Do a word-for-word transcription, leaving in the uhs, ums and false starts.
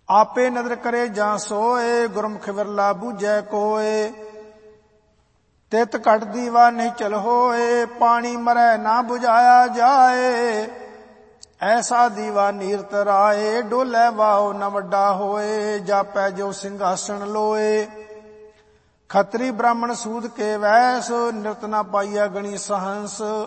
आपे नदर करे जां सोए, गुरमुख विरला बूझै कोय। तित घट दीवा नहीं चल होए, पानी मरै ना बुझाया जाए। ऐसा दीवा नीर तराए, डोले वाओ न वड्डा होए। जापै जो सिंहासन लोए, खत्री ब्राह्मण सूद के वैस। निरत न पाइया गणी सहंस,